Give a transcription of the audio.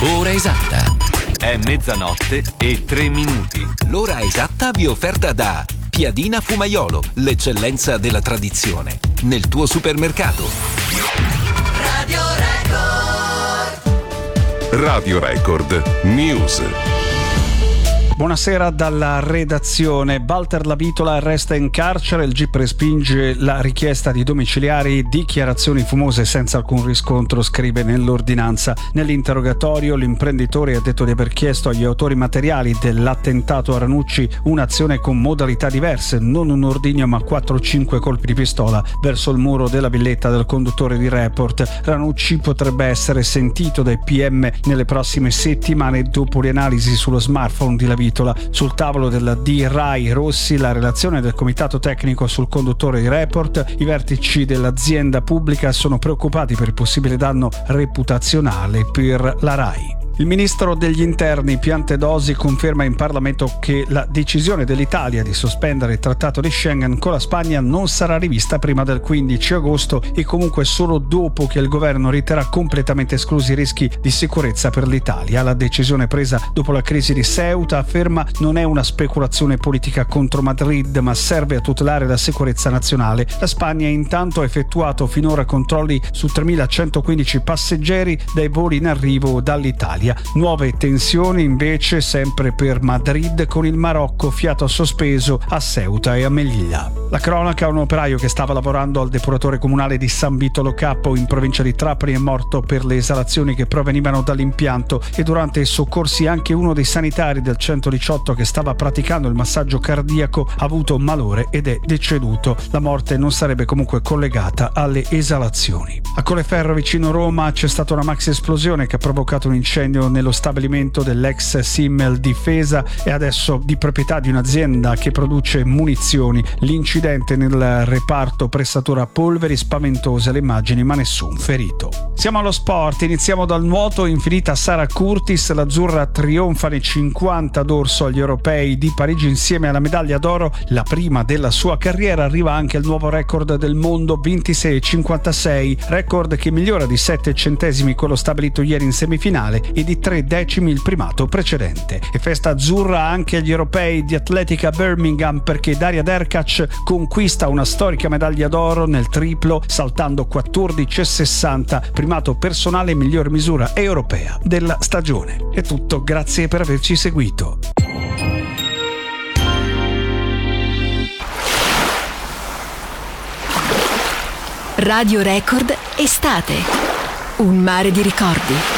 Ora esatta. È mezzanotte e 3 minuti. L'ora esatta vi è offerta da Piadina Fumaiolo, l'eccellenza della tradizione. Nel tuo supermercato. Radio Record. Radio Record News. Buonasera dalla redazione. Walter Lavitola resta in carcere, il GIP respinge la richiesta di domiciliari, dichiarazioni fumose senza alcun riscontro, scrive nell'ordinanza. Nell'interrogatorio l'imprenditore ha detto di aver chiesto agli autori materiali dell'attentato a Ranucci un'azione con modalità diverse, non un ordigno ma 4-5 colpi di pistola verso il muro della villetta del conduttore di Report. Ranucci potrebbe essere sentito dai PM nelle prossime settimane dopo le analisi sullo smartphone di Lavitola. Sul tavolo della D-Rai Rossi la relazione del comitato tecnico sul conduttore di Report. I vertici dell'azienda pubblica sono preoccupati per il possibile danno reputazionale per la Rai. Il ministro degli interni Piantedosi conferma in Parlamento che la decisione dell'Italia di sospendere il trattato di Schengen con la Spagna non sarà rivista prima del 15 agosto e comunque solo dopo che il governo riterrà completamente esclusi i rischi di sicurezza per l'Italia. La decisione presa dopo la crisi di Ceuta, afferma, non è una speculazione politica contro Madrid ma serve a tutelare la sicurezza nazionale. La Spagna intanto ha effettuato finora controlli su 3.115 passeggeri dai voli in arrivo dall'Italia. Nuove tensioni invece sempre per Madrid con il Marocco, fiato sospeso a Ceuta e a Melilla. La cronaca: un operaio che stava lavorando al depuratore comunale di San Vito Lo Capo in provincia di Trapani è morto per le esalazioni che provenivano dall'impianto e durante i soccorsi anche uno dei sanitari del 118 che stava praticando il massaggio cardiaco ha avuto malore ed è deceduto. La morte non sarebbe comunque collegata alle esalazioni. A Colleferro vicino Roma c'è stata una maxi esplosione che ha provocato un incendio nello stabilimento dell'ex Simmel Difesa e adesso di proprietà di un'azienda che produce munizioni. L'incidente nel reparto pressatura polveri, spaventose le immagini ma nessun ferito. Siamo allo sport, iniziamo dal nuoto. Infinita Sara Curtis, l'azzurra trionfa nei 50 d'orso agli europei di Parigi insieme alla medaglia d'oro, la prima della sua carriera. Arriva anche il nuovo record del mondo, 26,56, record che migliora di 7 centesimi quello stabilito ieri in semifinale e di 3 decimi il primato precedente. E festa azzurra anche agli europei di atletica Birmingham perché Daria Derkac conquista una storica medaglia d'oro nel triplo saltando 14,60, primato personale miglior misura europea della stagione. È tutto, grazie per averci seguito. Radio Record Estate. Un mare di ricordi.